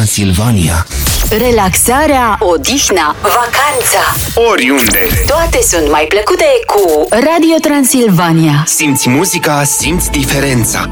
Transilvania. Relaxarea, odihna, vacanța, Oriunde. toate sunt mai plăcute cu Radio Transilvania. Simți muzica, simți diferența.